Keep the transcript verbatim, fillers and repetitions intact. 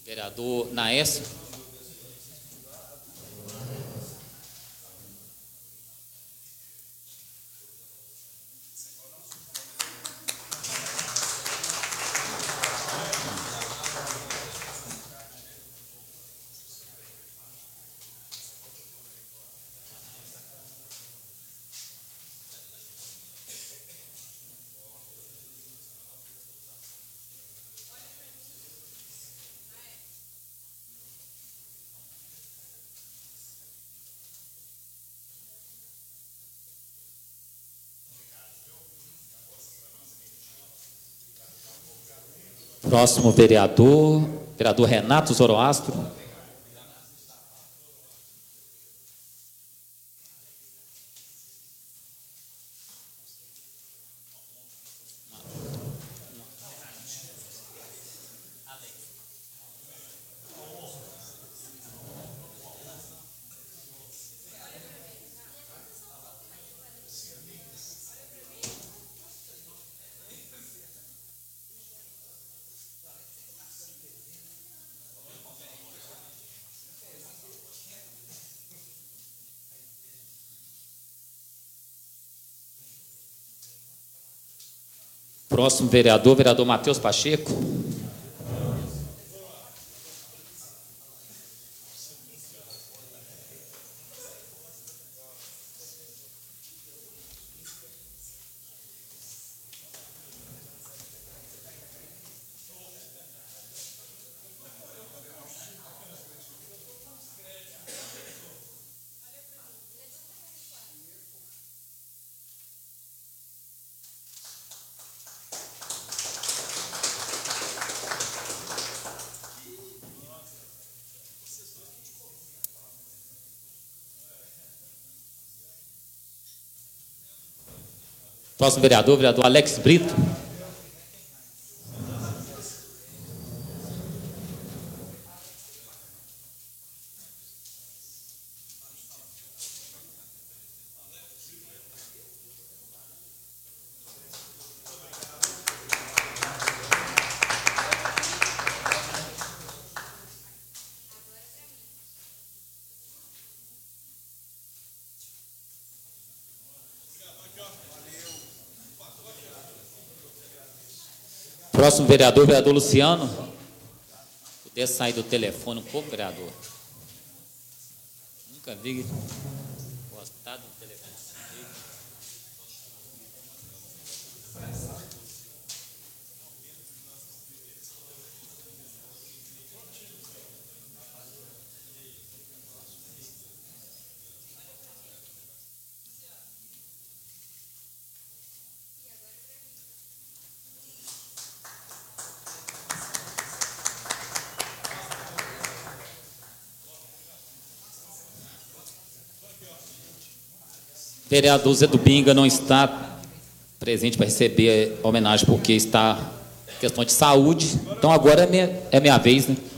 Vereador Naércio. Próximo vereador, vereador Renato Zoroastro. Próximo vereador, vereador Matheus Pacheco. Próximo vereador, vereador Alex Brito. Próximo vereador, vereador Luciano. Puder sair do telefone um pouco, vereador. Nunca vi gostar do telefone. Vereador Zé do Binga não está presente para receber a homenagem porque está em questão de saúde. Então agora é minha, é minha vez, né?